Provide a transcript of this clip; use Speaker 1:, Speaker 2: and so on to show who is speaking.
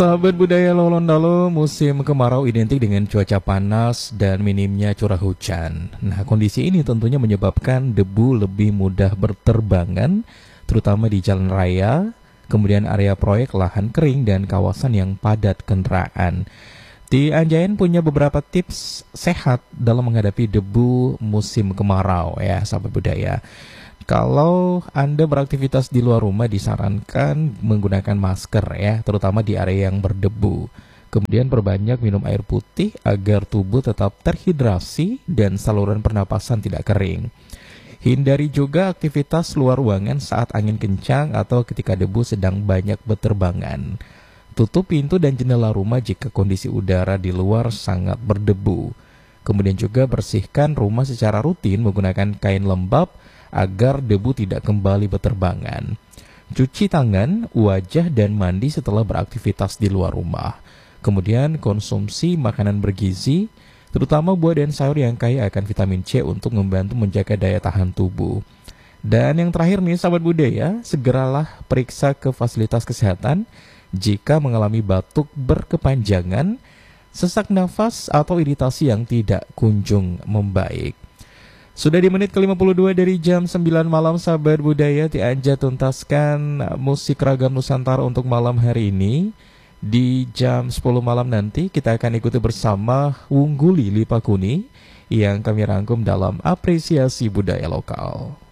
Speaker 1: Sahabat budaya Lolontalo, musim kemarau identik dengan cuaca panas dan minimnya curah hujan. Nah, kondisi ini tentunya menyebabkan debu lebih mudah berterbangan, terutama di jalan raya, kemudian area proyek lahan kering dan kawasan yang padat kendaraan. Di Anjayan punya beberapa tips sehat dalam menghadapi debu musim kemarau ya, sahabat budaya. Kalau Anda beraktivitas di luar rumah disarankan menggunakan masker ya, terutama di area yang berdebu. Kemudian perbanyak minum air putih agar tubuh tetap terhidrasi dan saluran pernapasan tidak kering. Hindari juga aktivitas luar ruangan saat angin kencang atau ketika debu sedang banyak berterbangan. Tutup pintu dan jendela rumah jika kondisi udara di luar sangat berdebu. Kemudian juga bersihkan rumah secara rutin menggunakan kain lembab agar debu tidak kembali berterbangan. Cuci tangan, wajah, dan mandi setelah beraktivitas di luar rumah. Kemudian konsumsi makanan bergizi, terutama buah dan sayur yang kaya akan vitamin C untuk membantu menjaga daya tahan tubuh. Dan yang terakhir nih sahabat budaya, segeralah periksa ke fasilitas kesehatan jika mengalami batuk berkepanjangan, sesak nafas, atau iritasi yang tidak kunjung membaik. Sudah di menit ke-52 dari jam 9 malam, sahabat budaya, Anja tuntaskan musik ragam Nusantara untuk malam hari ini. Di jam 10 malam nanti kita akan ikuti bersama Wungguli Lipakuni yang kami rangkum dalam apresiasi budaya lokal.